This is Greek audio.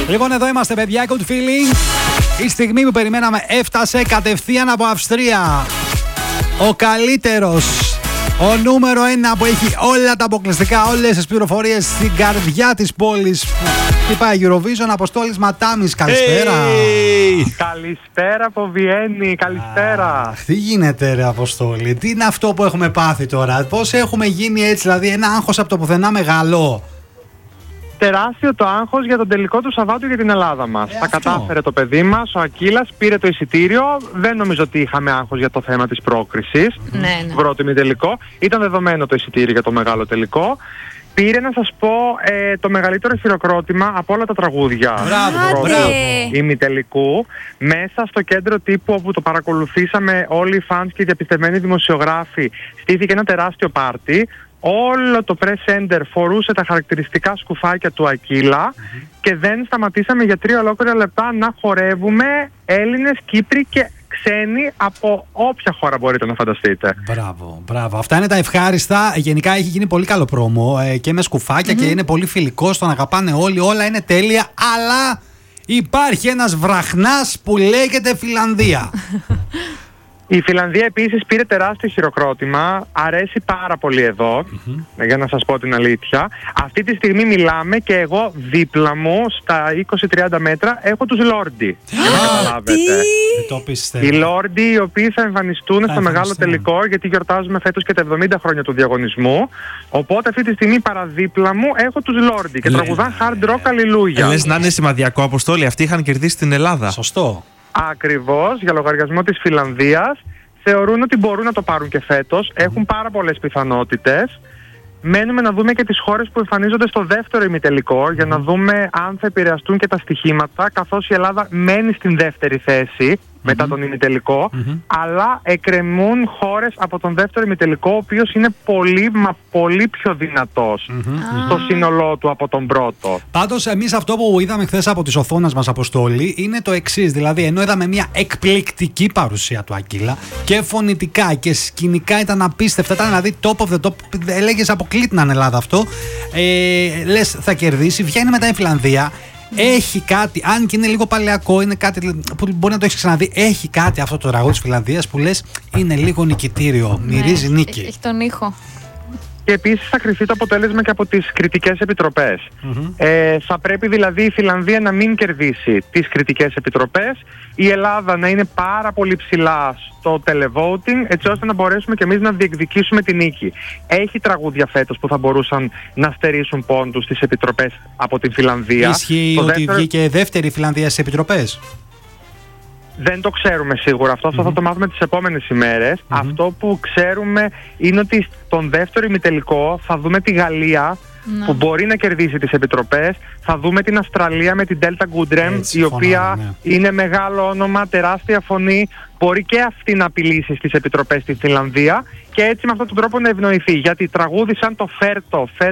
Λοιπόν, εδώ είμαστε, παιδιά. Good feeling. Η στιγμή που περιμέναμε έφτασε κατευθείαν από Αυστρία. Ο καλύτερος, ο νούμερο 1 που έχει όλα τα αποκλειστικά, όλες τις πληροφορίες στην καρδιά της πόλης. Τι πάει, Eurovision, Αποστόλης Ματάμις, καλησπέρα. Καλησπέρα από Βιέννη, καλησπέρα. Τι γίνεται, ρε Αποστόλη, τι είναι αυτό που έχουμε πάθει τώρα, πώς έχουμε γίνει έτσι, δηλαδή ένα άγχος από το πουθενά μεγαλό. Τεράστιο το άγχος για τον τελικό του Σαββάτου για την Ελλάδα μας. Τα κατάφερε το παιδί μας, ο Ακύλας, πήρε το εισιτήριο. Δεν νομίζω ότι είχαμε άγχος για το θέμα της πρόκρισης. Ναι. Πρώτο ημιτελικό. Ήταν δεδομένο το εισιτήριο για το μεγάλο τελικό. Πήρε, να σας πω, το μεγαλύτερο χειροκρότημα από όλα τα τραγούδια Μπράβο. ημιτελικού. Μέσα στο κέντρο τύπου όπου το παρακολουθήσαμε όλοι οι φανς και οι διαπιστευμένοι δημοσιογράφοι, στήθηκε ένα τεράστιο πάρτι. Όλο το press center φορούσε τα χαρακτηριστικά σκουφάκια του Ακύλα και δεν σταματήσαμε για 3 ολόκληρα λεπτά να χορεύουμε Έλληνες, Κύπροι και ξένοι από όποια χώρα μπορείτε να φανταστείτε. Μπράβο. Αυτά είναι τα ευχάριστα. Γενικά έχει γίνει πολύ καλό πρόμο και με σκουφάκια και είναι πολύ φιλικό, τον αγαπάνε όλοι, όλα είναι τέλεια, αλλά υπάρχει ένας βραχνάς που λέγεται Φιλανδία. Η Φιλανδία επίσης πήρε τεράστιο χειροκρότημα, αρέσει πάρα πολύ εδώ, για να σας πω την αλήθεια. Αυτή τη στιγμή μιλάμε και εγώ δίπλα μου στα 20-30 μέτρα έχω τους Λόρντι. Για να καταλάβετε. Οι Λόρντι οι οποίοι θα εμφανιστούν στο μεγάλο τελικό, γιατί γιορτάζουμε φέτος και τα 70 χρόνια του διαγωνισμού. Οπότε αυτή τη στιγμή παραδίπλα μου έχω τους Λόρντι και τραγουδάν hard rock αλληλούια. Λες να είναι σημαδιακό, Αποστόλη, αυτοί είχαν κερδίσει την Ελλάδα. Σωστό. Ακριβώς, για λογαριασμό της Φιλανδίας. Θεωρούν ότι μπορούν να το πάρουν και φέτος. Έχουν πάρα πολλές πιθανότητες. Μένουμε να δούμε και τις χώρες που εμφανίζονται στο δεύτερο ημιτελικό για να δούμε αν θα επηρεαστούν και τα στοιχήματα, καθώς η Ελλάδα μένει στην δεύτερη θέση μετά τον ημιτελικό, αλλά εκκρεμούν χώρες από τον δεύτερο ημιτελικό, ο οποίος είναι πολύ μα πολύ πιο δυνατός στο σύνολό του από τον πρώτο. Πάντως εμείς αυτό που είδαμε χθες από τις οθόνες μας, Αποστόλη, είναι το εξής. Δηλαδή, ενώ είδαμε μια εκπληκτική παρουσία του Ακύλα και φωνητικά και σκηνικά ήταν απίστευτα, ήταν δηλαδή top of the top, έλεγες αποκλείται την Ελλάδα αυτό, λες θα κερδίσει, βγαίνει μετά η Φιλανδία. Έχει κάτι, αν και είναι λίγο παλαιακό, είναι κάτι που μπορεί να το έχει ξαναδεί. Έχει κάτι αυτό το τραγούδι της Φιλανδίας που λες είναι λίγο νικητήριο, μυρίζει νίκη. Έχει τον ήχο. Και επίσης θα κρυφτεί το αποτέλεσμα και από τις κριτικές επιτροπές. Θα πρέπει δηλαδή η Φιλανδία να μην κερδίσει τις κριτικές επιτροπές, η Ελλάδα να είναι πάρα πολύ ψηλά στο televoting, έτσι ώστε να μπορέσουμε και εμείς να διεκδικήσουμε την νίκη. Έχει τραγούδια φέτος που θα μπορούσαν να στερήσουν πόντους στις επιτροπές από την Φιλανδία. Ισχύει ότι βγήκε δεύτερη Φιλανδία στις επιτροπές? Δεν το ξέρουμε σίγουρα. Αυτό θα το μάθουμε τις επόμενες ημέρες. Αυτό που ξέρουμε είναι ότι στον δεύτερο ημιτελικό θα δούμε τη Γαλλία που μπορεί να κερδίσει τις επιτροπές. Θα δούμε την Αυστραλία με την Delta Goodrem, η οποία είναι μεγάλο όνομα, τεράστια φωνή. Μπορεί και αυτή να απειλήσει στις επιτροπές στη Φιλανδία και έτσι με αυτόν τον τρόπο να ευνοηθεί. Γιατί τραγούδι σαν το Φέρτο